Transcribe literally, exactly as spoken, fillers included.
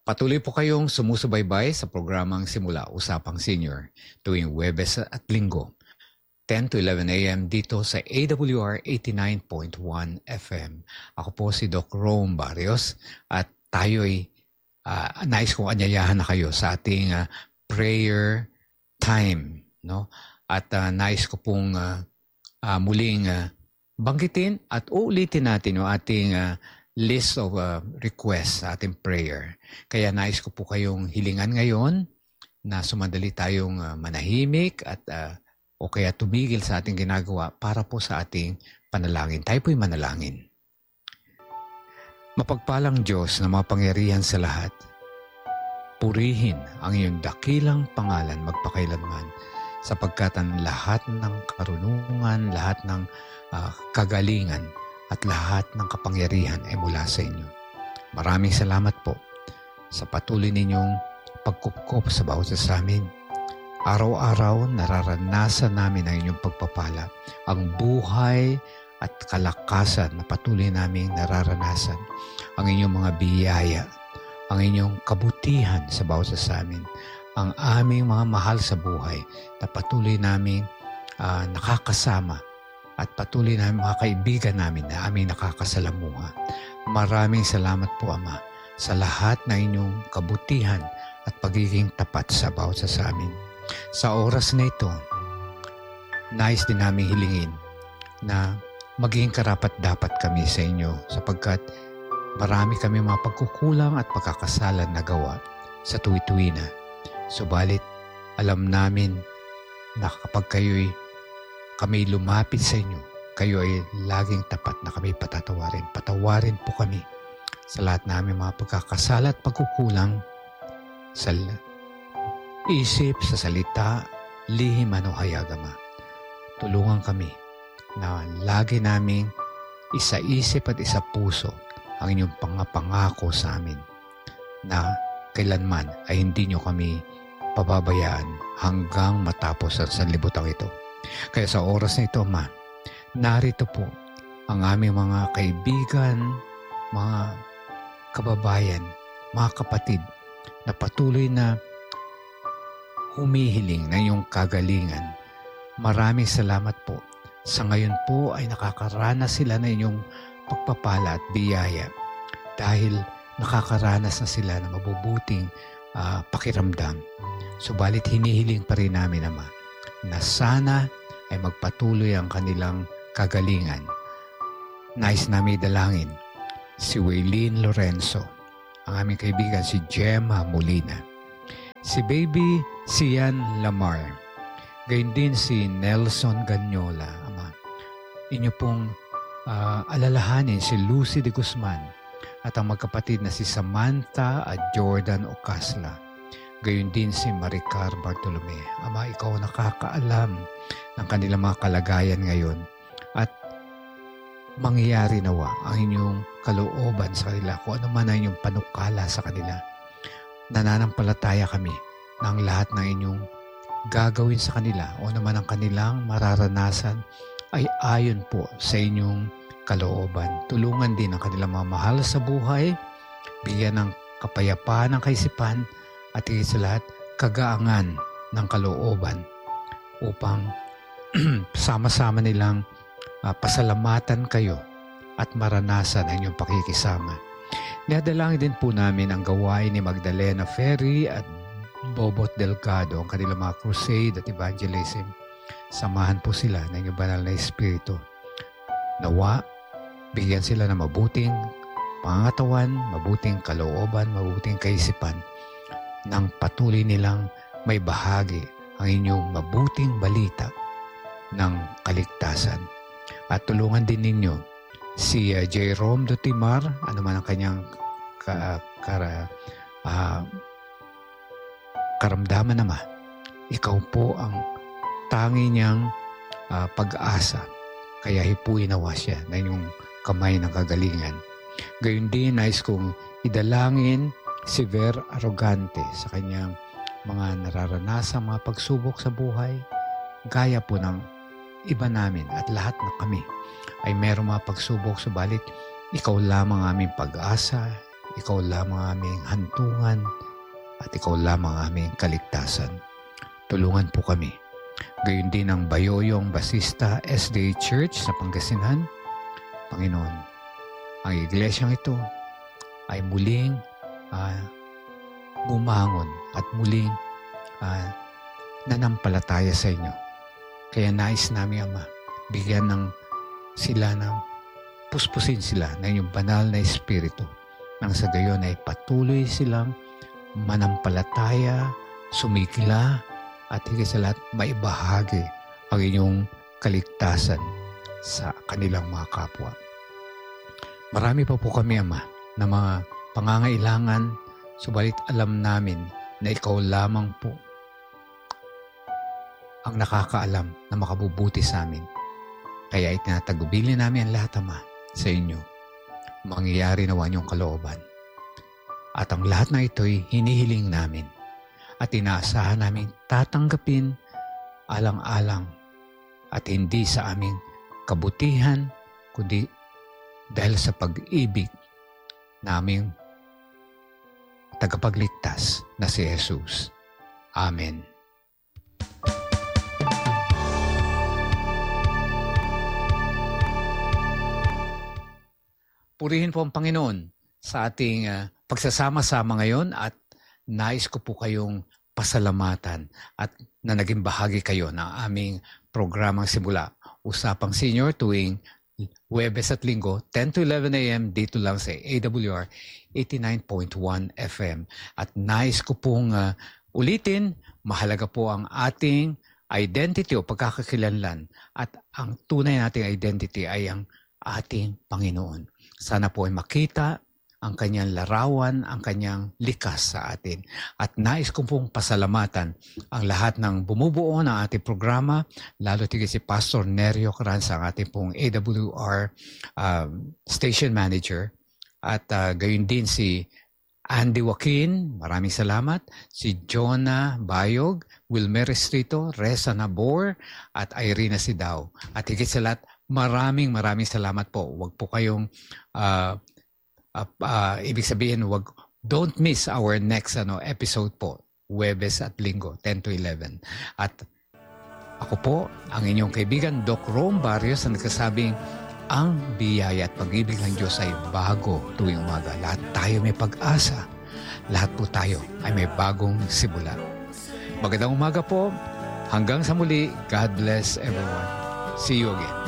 Patuloy po kayong sumusubaybay sa programang Simula Usapang Senior tuwing Huwebes at Linggo, ten to eleven a m dito sa A W R eighty-nine point one F M. Ako po si Doc Rome Barrios at tayo'y uh, nais kong anyayahan na kayo sa ating uh, prayer time. No? At uh, nais ko pong uh, uh, muling uh, banggitin at uulitin natin yung ating uh, list of uh, requests sa ating prayer. Kaya nais ko po kayong hilingan ngayon na sumandali tayong uh, manahimik at uh, o kaya tumigil sa ating ginagawa para po sa ating panalangin. Tayo po'y manalangin. Mapagpalang Diyos na mapangyarihan sa lahat, purihin ang iyong dakilang pangalan magpakailanman sapagkat ang lahat ng karunungan, lahat ng uh, kagalingan, at lahat ng kapangyarihan ay mula sa inyo. Maraming salamat po sa patuloy ninyong pagkupkop sa bawat sa amin. Araw-araw nararanasan namin ang inyong pagpapala, ang buhay at kalakasan na patuloy naming nararanasan, ang inyong mga biyaya, ang inyong kabutihan sa bawat sa amin, ang aming mga mahal sa buhay na patuloy naming uh, nakakasama at patuloy na mga kaibigan namin na aming nakakasalamuha. Maraming salamat po, Ama, sa lahat na inyong kabutihan at pagiging tapat sa bawat sa amin. Sa oras na ito, nais din namin hilingin na maging karapat-dapat kami sa inyo sapagkat marami kami mga pagkukulang at pagkakasalan na gawa sa tuwi-tuwi na. Subalit, alam namin na kapag kayo'y kami lumapit sa inyo, kayo ay laging tapat na kami patatawarin. Patawarin po kami sa lahat namin mga pagkakasala at pagkukulang sa isip, sa salita, lihim ano hayagama. Tulungan kami na lagi naming isa isip at isa puso ang inyong pangapangako sa amin na kailanman ay hindi nyo kami pababayaan hanggang matapos ang sanlibutan ito. Kaya sa oras na ito, Ma, narito po ang aming mga kaibigan, mga kababayan, mga kapatid na patuloy na humihiling ng iyong kagalingan. Maraming salamat po. Sa ngayon po ay nakakaranas sila na inyong pagpapala at biyaya dahil nakakaranas na sila ng mabubuting uh, pakiramdam. Subalit hinihiling pa rin namin, Ama, na sana ay magpatuloy ang kanilang kagalingan. Nais namin dalangin si Waylene Lorenzo, ang aming kaibigan si Gemma Molina, si baby Sian Lamar, gayon din si Nelson Ganyola. Ama, inyo pong uh, alalahanin si Lucy de Guzman at ang magkapatid na si Samantha at Jordan Ocasla. Gayon din si Maricar Bartolome. Ama, ikaw nakakaalam ng kanilang mga kalagayan ngayon at mangyayari nawa ang inyong kalooban sa kanila kung ano man ang inyong panukala sa kanila. Nananampalataya kami na ang lahat ng inyong gagawin sa kanila o naman ang kanilang mararanasan ay ayon po sa inyong kalooban. Tulungan din ang kanilang mga mahal sa buhay, bigyan ng kapayapaan ng kaisipan, at higit sa lahat, kagaangan ng kalooban upang sama-sama nilang uh, pasalamatan kayo at maranasan ang inyong pakikisama. Nadalangin din po namin ang gawain ni Magdalena Ferry at Bobot Delgado, ang kanilang mga crusade at evangelism. Samahan po sila ng inyong banal na espiritu. Nawa, bigyan sila ng mabuting pangangatawan, mabuting kalooban, mabuting kaisipan, nang patuloy nilang may bahagi ang inyong mabuting balita ng kaligtasan. At tulungan din ninyo si uh, Jerome Dotimar, ano man ang kanyang ka, ka, uh, karamdaman naman. Ikaw po ang tangi niyang uh, pag-asa. Kaya hipuin nawa siya na inyong kamay ng kagalingan. Gayun din, nais kong idalangin si Ver Arrogante sa kanyang mga nararanasang mga pagsubok sa buhay, gaya po ng iba namin at lahat na kami ay merong mga pagsubok, subalit ikaw lamang aming pag-asa, ikaw lamang aming hantungan at ikaw lamang aming kaligtasan. Tulungan po kami. Gayon din ang Bayoyong Basista S D A Church sa Pangasinan. Panginoon, ang iglesyang ito ay muling uh, bumangon at muling uh, nanampalataya sa inyo. Kaya nais namin, Ama, bigyan ng sila ng puspusin sila ng inyong banal na espiritu nang sa gayon ay patuloy silang manampalataya, sumikila, at higit sa lahat maibahagi ang inyong kaligtasan sa kanilang mga kapwa. Marami pa po kami, Ama, na mga pangangailangan, subalit alam namin na ikaw lamang po ang nakakaalam na makabubuti sa amin. Kaya itinatagubilin namin ang lahat, Ama, sa inyo. Mangyayari nawa niyong kalooban. At ang lahat na ito'y hinihiling namin at inaasahan namin tatanggapin alang-alang at hindi sa aming kabutihan, kundi dahil sa pag-ibig naming tagapagligtas na si Jesus. Amen. Purihin po ang Panginoon sa ating uh, pagsasama-sama ngayon at nais ko po kayong pasalamatan at na naging bahagi kayo ng aming programang simula. Usapang Senior tuwing Huwebes at Linggo, ten to eleven a m dito lang sa A W R eighty-nine point one F M. At nais ko pong uh, ulitin, mahalaga po ang ating identity o pagkakakilanlan at ang tunay nating identity ay ang ating Panginoon. Sana po ay makita ang kanyang larawan, ang kanyang likas sa atin. At nais kong pong pasalamatan ang lahat ng bumubuo ng ating programa, lalo tigil si Pastor Nerio Carranza, ang ating pong A W R um, Station Manager. At uh, gayon din si Andy Joaquin, maraming salamat. Si Jonah Bayog, Wilmer Estrito, Reza Nabor, at Irina Sidao. At higit sa lahat, maraming maraming salamat po. Huwag po kayong uh, uh, uh, ibig sabihin, wag, don't miss our next ano episode po, Huwebes at Linggo, ten to eleven. At ako po, ang inyong kaibigan, Doc Rome Barrios, na nagsasabing, ang biyaya at pag-ibig ng Diyos ay bago tuwing umaga. Lahat tayo may pag-asa. Lahat po tayo ay may bagong simula. Magandang umaga po. Hanggang sa muli, God bless everyone. See you again.